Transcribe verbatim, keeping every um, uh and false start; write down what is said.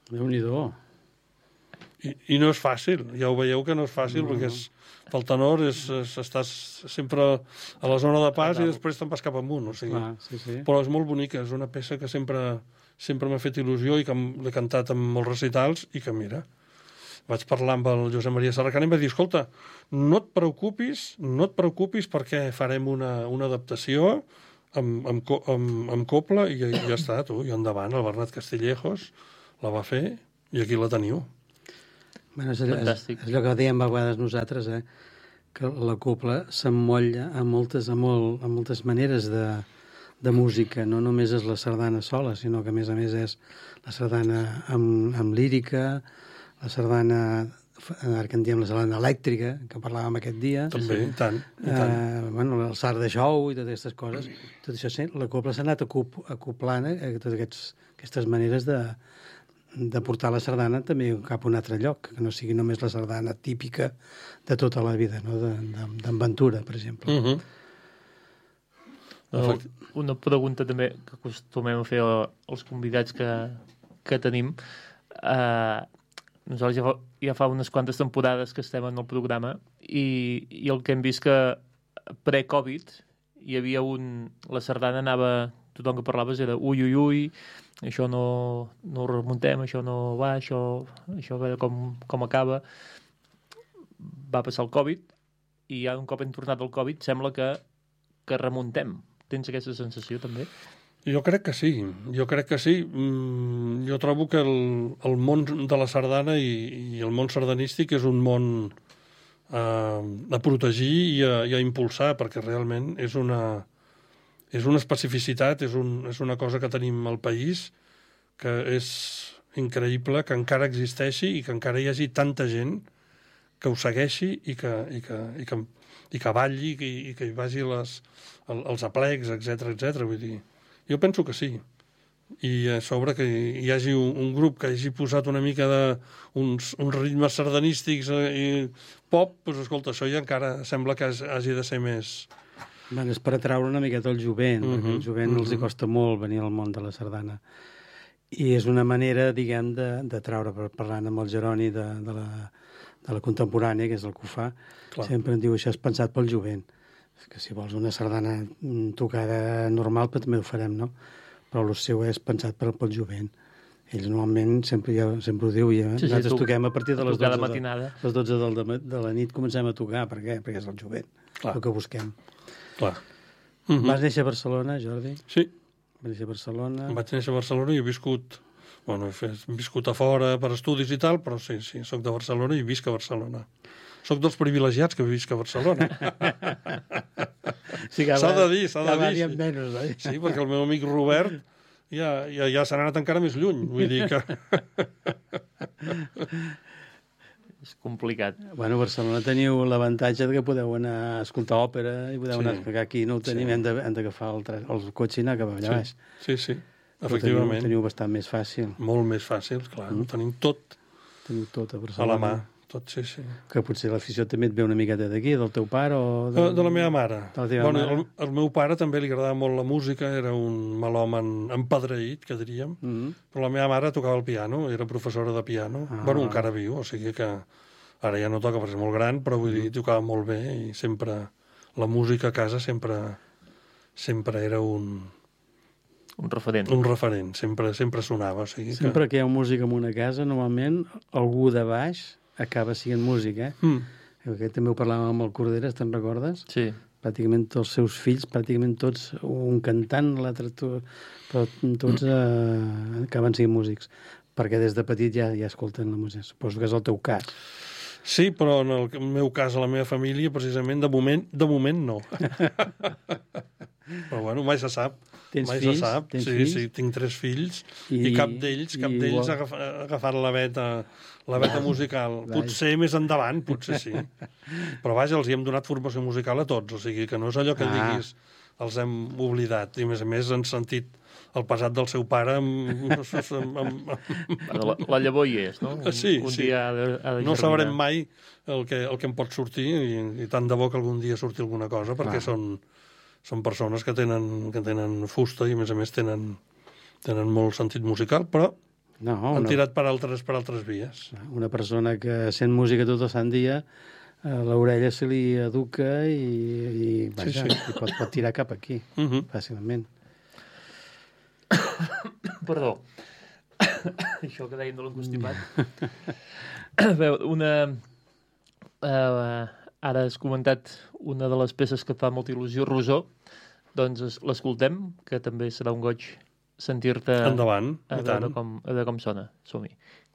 Déu-n'hi-do. I, I no és fàcil, ja ho veieu que no és fàcil, no, perquè és, pel tenor és, és, estàs sempre a la zona de pas i després te'n vas cap amunt. O sigui. Ah, sí, sí. Però és molt bonica, és una peça que sempre, sempre m'ha fet il·lusió i que l'he cantat en molts recitals i que, mira, vaig parlar amb el Josep Maria Serracant i em va dir, escolta, no et preocupis, no et preocupis perquè farem una, una adaptació amb, amb, amb, amb copla i ja, ja està, tu, i endavant, el Bernat Castillejos la va fer i aquí la teniu. Bueno, és, és, és allò que dèiem a vegades nosaltres, eh? Que la copla s'emmotlla a moltes, a, molt, a moltes maneres de, de música. No només és la sardana sola, sinó que a més a més és la sardana amb, amb lírica, la sardana, ara que en diem la sardana elèctrica, que parlàvem aquest dia. També, i tant. I tant. Eh, bueno, el sard de show i totes aquestes coses. Tot això, sí, la copla s'ha anat acoplant a totes aquests, aquestes maneres de de portar la sardana també cap a un altre lloc, que no sigui només la sardana típica de tota la vida, no? D'Enventura, per exemple. Uh -huh. Uh, una pregunta també que acostumem a fer als convidats que, que tenim. Uh, nosaltres ja fa, ja fa unes quantes temporades que estem en el programa i, i el que hem vist que pre-Covid hi havia un... La sardana anava... Tothom que parlaves era ui, ui, ui, això no, no ho remuntem, això no va, això, això a veure com, com acaba. Va passar el Covid i ja un cop hem tornat al Covid sembla que, que remuntem. Tens aquesta sensació també? Jo crec que sí, jo crec que sí. Mm, jo trobo que el, el món de la sardana i, i el món sardanístic és un món eh, a protegir i a, i a impulsar, perquè realment és una... És una especificitat, és, un, és una cosa que tenim al país que és increïble, que encara existeixi i que encara hi hagi tanta gent que ho segueixi i que, i que, i que, i que balli i que, i que hi vagi les, el, els aplecs, etcètera, etcètera. Vull dir, jo penso que sí. I a sobre que hi hagi un, un grup que hagi posat una mica de uns, uns ritmes sardanístics i pop, doncs escolta, això ja encara sembla que hagi de ser més... Bueno, és per atraure una miqueta el jovent, uh -huh, perquè el jovent uh -huh. els hi costa molt venir al món de la sardana. I és una manera, diguem, d'atraure, parlant amb el Jeroni de, de, la, de la contemporània, que és el que ho fa, clar. Sempre em diu, això és pensat pel jovent. Que si vols una sardana tocada normal, però també ho farem, no? Però el seu és pensat pel, pel jovent. Ells normalment, sempre, ja, sempre ho diu, ja, sí, nosaltres sí, toquem a partir de les dotze, de, les dotze de, de la nit, comencem a tocar. Per què? Perquè és el jovent, clar. El que busquem. Clar. Uh-huh. Vas néixer a Barcelona, Jordi? Sí. Vas néixer a Barcelona. Vaig néixer a Barcelona i he viscut... Bueno, he, fet, he viscut a fora per estudis i tal, però sí, sí, soc de Barcelona i visc a Barcelona. Soc dels privilegiats que visc a Barcelona. Sí, s'ha de dir, s'ha de dir. Sí. Menys, oi? Sí, perquè el meu amic Robert ja, ja, ja s'ha anat encara més lluny. Vull dir que... És complicat. Bueno, a Barcelona teniu l'avantatge que podeu anar a escoltar òpera i podeu sí. anar a tocar aquí. No ho tenim, sí. hem d'agafar el, el cotxe i anar cap allà sí. baix. Sí, sí, efectivament. Ho teniu, teniu bastant més fàcil. Molt més fàcil, clar. Mm. Ho tenim tot. Teniu tot a Barcelona. A la mà. Tot, sí, sí. Que potser l'afició també et ve una miqueta d'aquí, del teu pare o... De, de la meva mare. De la teva bueno, mare. El, el meu pare també li agradava molt la música, era un melòman empadreït, que diríem, mm -hmm. però la meva mare tocava el piano, era professora de piano. Ah. Bueno, encara viu, o sigui que ara ja no toca perquè és molt gran, però vull dir, tocava molt bé i sempre... La música a casa sempre, sempre era un... Un referent. Un referent, sempre, sempre sonava. O sigui sempre que... que hi ha música en una casa, normalment algú de baix acaba sent músic, eh? Mm. Aquest també ho parlàvem amb el Corderes, te'n recordes? Sí. Pràcticament tots els seus fills, pràcticament tots, un cantant, l'altre, però tots eh, acaben sent músics, perquè des de petit ja, ja escolten la música. Suposo que és el teu cas. Sí, però en el meu cas, a la meva família, precisament, de moment, de moment no. Però bueno, mai se sap. Tens mai fills? se sap. Tens sí, fills? sí, tinc tres fills I, i cap d'ells cap d'ells ha agafat, ha agafat la veta, la veta musical. Potser més endavant, potser sí. Però vaja, els hi hem donat formació musical a tots, o sigui que no és allò que ah. diguis els hem oblidat. I a més a més han sentit el passat del seu pare amb... amb, amb, amb... La, la llavor hi és, no? Un, sí, un sí. dia ha de, ha de no sabrem mai el que, el que em pot sortir i, i tant de bo que algun dia surti alguna cosa, perquè ah. són, són persones que tenen, que tenen fusta i a més a més tenen, tenen molt sentit musical, però No, Han una, tirat per altres, per altres vies. una persona que sent música tot el sant dia, eh, l'orella se li educa i, i, vaja, Sí, sí. i pot, pot tirar cap aquí, Uh -huh. fàcilment. Perdó. Això que deien de l'encostipat. A veure, una... Uh, ara has comentat una de les peces que et fa molta il·lusió, Rosó. Doncs es- l'escoltem, que també serà un goig sentir-te Endavant, a i veure tant. com, a veure com sona. Som-hi.